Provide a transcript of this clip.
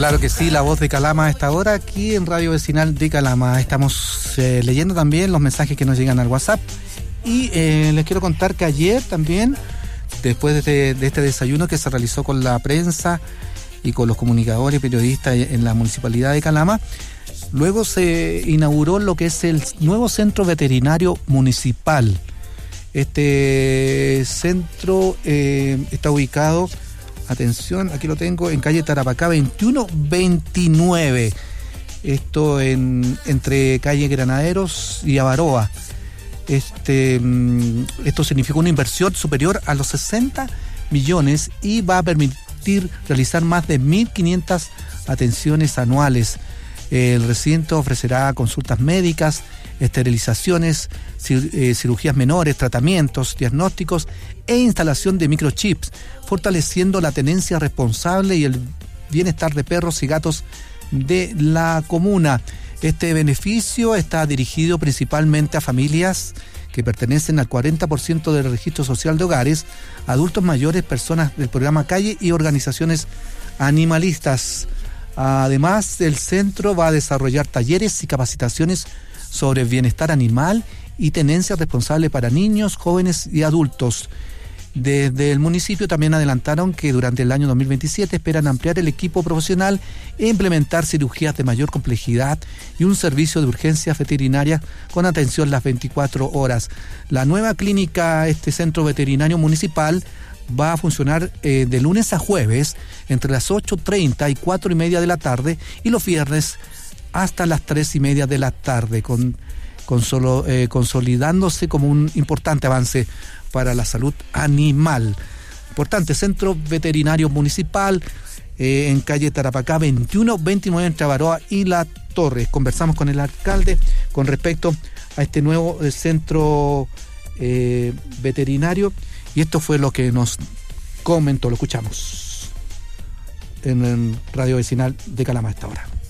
Claro que sí, la voz de Calama a esta hora aquí en Radio Vecinal de Calama. Estamos leyendo también los mensajes que nos llegan al WhatsApp y les quiero contar que ayer también, después de este desayuno que se realizó con la prensa y con los comunicadores y periodistas en la Municipalidad de Calama, luego se inauguró lo que es el nuevo Centro Veterinario Municipal. Este centro está ubicado, atención, aquí lo tengo, en calle Tarapacá 2129. Esto entre calle Granaderos y Avaroa. Esto significa una inversión superior a los 60 millones y va a permitir realizar más de 1.500 atenciones anuales. El recinto ofrecerá consultas médicas, esterilizaciones, cirugías menores, tratamientos, diagnósticos e instalación de microchips, fortaleciendo la tenencia responsable y el bienestar de perros y gatos de la comuna. Este beneficio está dirigido principalmente a familias que pertenecen al 40% del registro social de hogares, adultos mayores, personas del programa Calle y organizaciones animalistas. Además, el centro va a desarrollar talleres y capacitaciones sobre bienestar animal y tenencia responsable para niños, jóvenes y adultos. Desde el municipio también adelantaron que durante el año 2027 esperan ampliar el equipo profesional e implementar cirugías de mayor complejidad y un servicio de urgencias veterinarias con atención las 24 horas. La nueva clínica, este centro veterinario municipal, va a funcionar de lunes a jueves entre las 8:30 y 4:30 de la tarde y los viernes hasta las 3:30 de la tarde, consolidándose como un importante avance para la salud animal. Importante centro veterinario municipal en calle Tarapacá 2129 entre Avaroa y La Torre. Conversamos con el alcalde con respecto a este nuevo centro veterinario y esto fue lo que nos comentó, lo escuchamos en Radio Vecinal de Calama a esta hora.